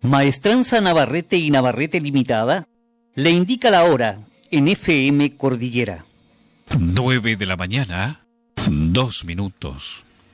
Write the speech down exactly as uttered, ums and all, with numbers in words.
Maestranza Navarrete y Navarrete Limitada le indica la hora en F M Cordillera. Nueve de la mañana, dos minutos.